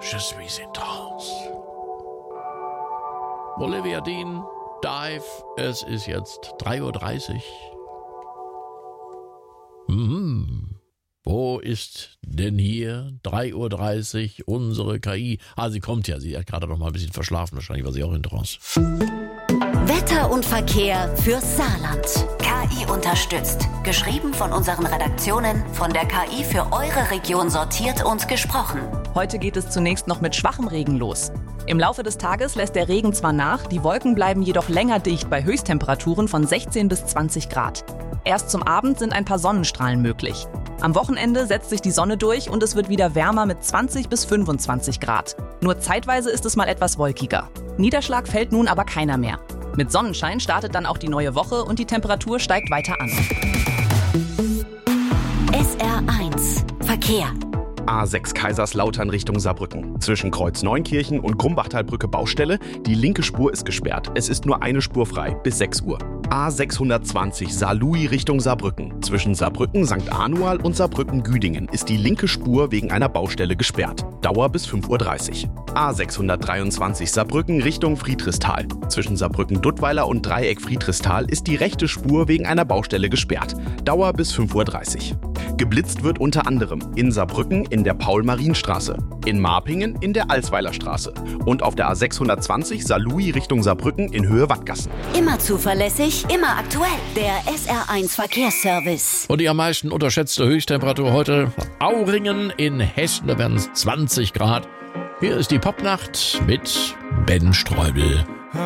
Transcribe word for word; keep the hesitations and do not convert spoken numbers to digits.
Je suis in trance. Olivia Dean, Dive, es ist jetzt drei Uhr dreißig. Mhm. Wo ist denn hier drei Uhr dreißig unsere K I? Ah, sie kommt ja, sie hat gerade noch mal ein bisschen verschlafen, wahrscheinlich war sie auch in Trance. Wetter und Verkehr fürs Saarland. K I unterstützt. Geschrieben von unseren Redaktionen, von der K I für eure Region sortiert und gesprochen. Heute geht es zunächst noch mit schwachem Regen los. Im Laufe des Tages lässt der Regen zwar nach, die Wolken bleiben jedoch länger dicht bei Höchsttemperaturen von sechzehn bis zwanzig Grad. Erst zum Abend sind ein paar Sonnenstrahlen möglich. Am Wochenende setzt sich die Sonne durch und es wird wieder wärmer mit zwanzig bis fünfundzwanzig Grad. Nur zeitweise ist es mal etwas wolkiger. Niederschlag fällt nun aber keiner mehr. Mit Sonnenschein startet dann auch die neue Woche und die Temperatur steigt weiter an. S R eins Verkehr. A sechs Kaiserslautern Richtung Saarbrücken. Zwischen Kreuz Neunkirchen und Grumbachtalbrücke Baustelle. Die linke Spur ist gesperrt. Es ist nur eine Spur frei bis sechs Uhr. A sechshundertzwanzig Saarlouis Richtung Saarbrücken. Zwischen Saarbrücken Sankt Anual und Saarbrücken Güdingen ist die linke Spur wegen einer Baustelle gesperrt. Dauer bis fünf Uhr dreißig. A sechshundertdreiundzwanzig Saarbrücken Richtung Friedrichsthal. Zwischen Saarbrücken Duttweiler und Dreieck Friedrichsthal ist die rechte Spur wegen einer Baustelle gesperrt. Dauer bis fünf Uhr dreißig. Geblitzt wird unter anderem in Saarbrücken in der Paul-Marien-Straße, in Marpingen in der Alsweiler Straße und auf der A sechshundertzwanzig Saarlouis Richtung Saarbrücken in Höhe Wattgassen. Immer zuverlässig, immer aktuell. Der S R eins Verkehrsservice. Und die am meisten unterschätzte Höchsttemperatur heute Auringen in Hessen, da werden es zwanzig Grad. Hier ist die Popnacht mit Ben Streubel.